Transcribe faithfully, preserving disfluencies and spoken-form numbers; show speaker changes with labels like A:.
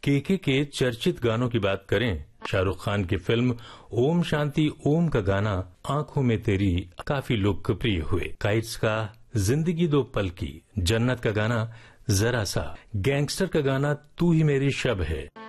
A: केके के चर्चित गानों की बात करें, शाहरुख खान की फिल्म ओम शांति ओम का गाना आंखों में तेरी काफी लोकप्रिय हुए। काइट्स का जिंदगी दो पल की, जन्नत का गाना जरा सा, गैंगस्टर का गाना तू ही मेरी शब है।